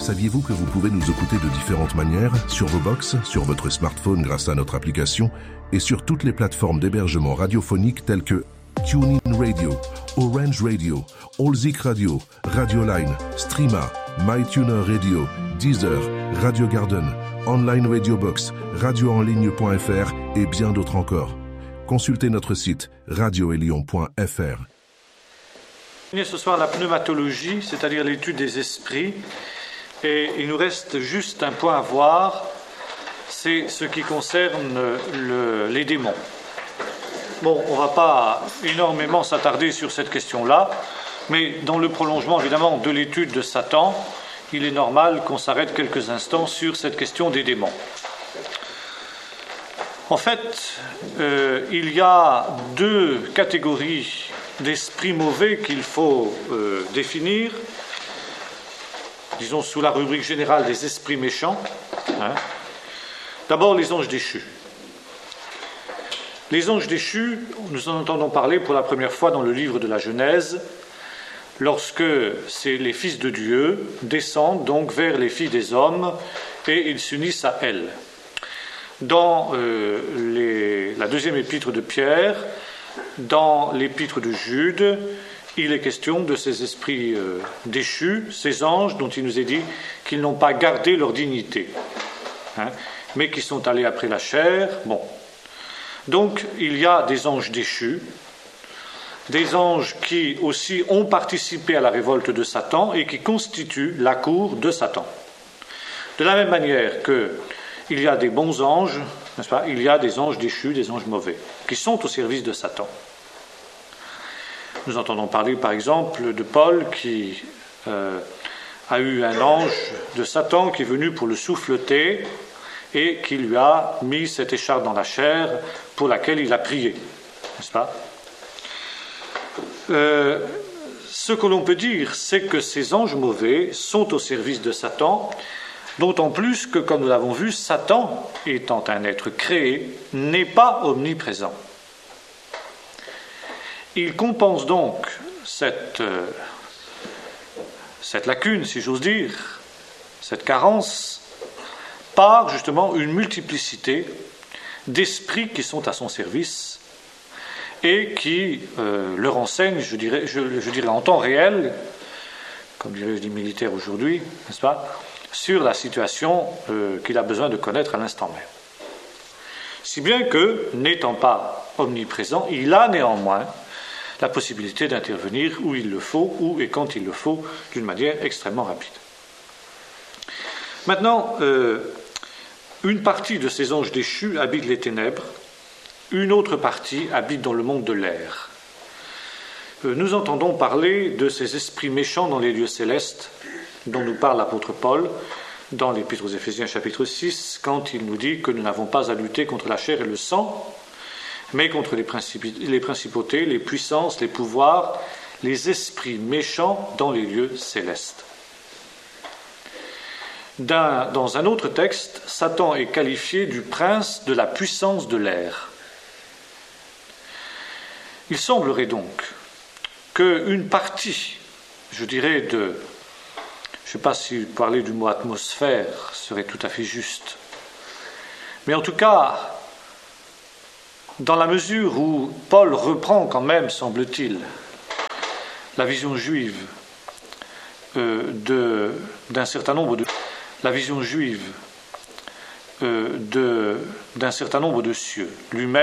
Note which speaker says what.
Speaker 1: Saviez-vous que vous pouvez nous écouter de différentes manières, sur vos box, sur votre smartphone grâce à notre application et sur toutes les plateformes d'hébergement radiophonique telles que TuneIn Radio, Orange Radio, Allzik Radio, Radioline, Streama, MyTuner Radio, Deezer, Radio Garden, Online Radio Box, radioenligne.fr et bien d'autres encore. Consultez notre site radioelion.fr.
Speaker 2: Ce soir la pneumatologie, c'est-à-dire l'étude des esprits, et il nous reste juste un point à voir, c'est ce qui concerne les démons. Bon, on ne va pas énormément s'attarder sur cette question-là, mais dans le prolongement évidemment de l'étude de Satan, il est normal qu'on s'arrête quelques instants sur cette question des démons. En fait, il y a deux catégories d'esprits mauvais qu'il faut définir, disons sous la rubrique générale des esprits méchants. D'abord les anges déchus. Les anges déchus, nous en entendons parler pour la première fois dans le livre de la Genèse, lorsque les fils de Dieu descendent donc vers les filles des hommes et ils s'unissent à elles. Dans la deuxième épître de Pierre, dans l'épître de Jude, il est question de ces esprits déchus, ces anges dont il nous est dit qu'ils n'ont pas gardé leur dignité, mais qui sont allés après la chair. Bon. Donc il y a des anges déchus, des anges qui aussi ont participé à la révolte de Satan et qui constituent la cour de Satan. De la même manière qu'il y a des bons anges, n'est-ce pas, il y a des anges déchus, des anges mauvais, qui sont au service de Satan. Nous entendons parler par exemple de Paul qui a eu un ange de Satan qui est venu pour le souffleter et qui lui a mis cette écharpe dans la chair pour laquelle il a prié, n'est-ce pas ? Ce que l'on peut dire, c'est que ces anges mauvais sont au service de Satan, d'autant plus que, comme nous l'avons vu, Satan, étant un être créé, n'est pas omniprésent. Il compense donc cette lacune, si j'ose dire, cette carence, par justement une multiplicité d'esprits qui sont à son service et qui le renseignent, je dirais en temps réel, comme dirait les militaires aujourd'hui, n'est-ce pas, sur la situation qu'il a besoin de connaître à l'instant même. Si bien que, n'étant pas omniprésent, il a néanmoins la possibilité d'intervenir où il le faut, où et quand il le faut, d'une manière extrêmement rapide. Maintenant, une partie de ces anges déchus habite les ténèbres, une autre partie habite dans le monde de l'air. Nous entendons parler de ces esprits méchants dans les lieux célestes, dont nous parle l'apôtre Paul dans l'Épître aux Éphésiens chapitre 6, quand il nous dit que nous n'avons pas à lutter contre la chair et le sang, mais contre les principautés, les puissances, les pouvoirs, les esprits méchants dans les lieux célestes. Dans un autre texte, Satan est qualifié du prince de la puissance de l'air. Il semblerait donc qu'une partie, je dirais je ne sais pas si parler du mot atmosphère serait tout à fait juste, mais en tout cas, dans la mesure où Paul reprend quand même, semble-t-il, la vision juive d'un certain nombre de cieux, lui-même